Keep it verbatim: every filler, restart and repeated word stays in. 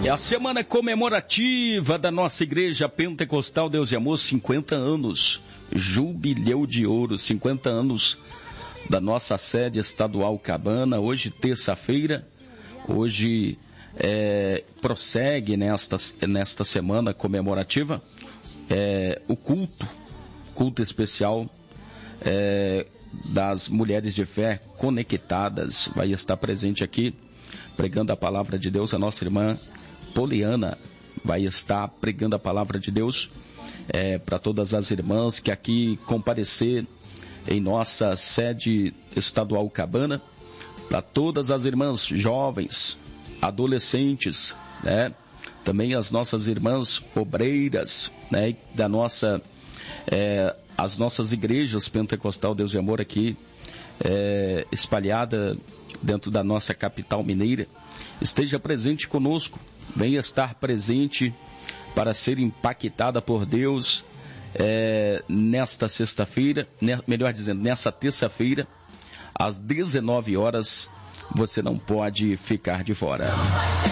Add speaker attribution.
Speaker 1: É a semana comemorativa da nossa Igreja Pentecostal Deus e Amor, cinquenta anos, jubileu de ouro, cinquenta anos da nossa sede estadual Cabana. Hoje, terça-feira, hoje é, prossegue nesta, nesta semana comemorativa é, o culto, culto especial é, das mulheres de fé conectadas. Vai estar presente aqui, pregando a palavra de Deus, a nossa irmã Poliana vai estar pregando a palavra de Deus é, para todas as irmãs que aqui comparecer em nossa sede estadual Cabana, para todas as irmãs jovens, adolescentes, né? Também as nossas irmãs obreiras, né? Da nossa, é, as nossas igrejas Pentecostal Deus e Amor aqui é, espalhada dentro da nossa capital mineira. Esteja presente conosco, venha estar presente para ser impactada por Deus é, nesta sexta-feira, né, melhor dizendo, nessa terça-feira, às dezenove horas, você não pode ficar de fora.